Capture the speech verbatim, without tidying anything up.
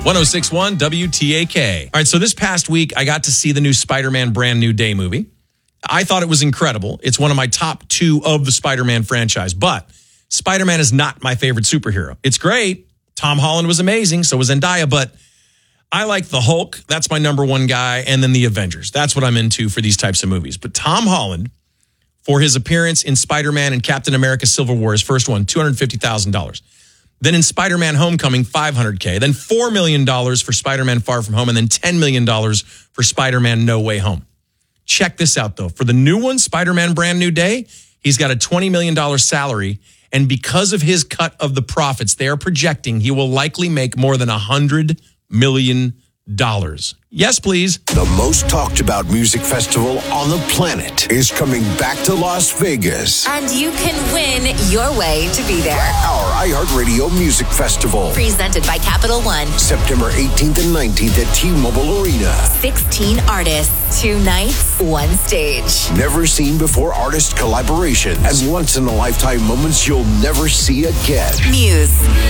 one oh six point one W T A K. All right, so this past week, I got to see the new Spider-Man Brand New Day movie. I thought it was incredible. It's one of my top two of the Spider-Man franchise, but Spider-Man is not my favorite superhero. It's great. Tom Holland was amazing, so was Zendaya, but I like the Hulk. That's my number one guy, and then the Avengers. That's what I'm into for these types of movies. But Tom Holland, for his appearance in Spider-Man and Captain America Civil War, his first one, two hundred fifty thousand dollars. Then in Spider-Man Homecoming, five hundred thousand dollars. Then four million dollars for Spider-Man Far From Home, and then ten million dollars for Spider-Man No Way Home. Check this out, though. For the new one, Spider-Man Brand New Day, he's got a twenty million dollars salary, and because of his cut of the profits, they are projecting he will likely make more than one hundred million dollars. Yes, please. The most talked about music festival on the planet is coming back to Las Vegas. And you can win your way to be there. Our iHeartRadio Music Festival. Presented by Capital One. September eighteenth and nineteenth at T-Mobile Arena. sixteen artists, two nights, one stage. Never seen before artist collaborations and once in a lifetime moments you'll never see again. Muse,